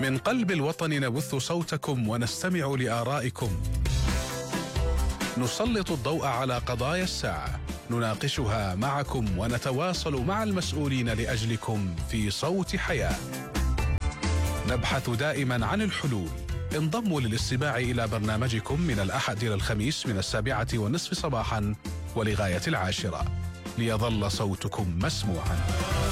من قلب الوطن نبث صوتكم ونستمع لآرائكم. نسلط الضوء على قضايا الساعة، نناقشها معكم ونتواصل مع المسؤولين لأجلكم في صوت حياة. نبحث دائما عن الحلول. انضموا للاستماع إلى برنامجكم من الأحد إلى الخميس من 7:30 صباحا ولغاية 10 ليظل صوتكم مسموعا.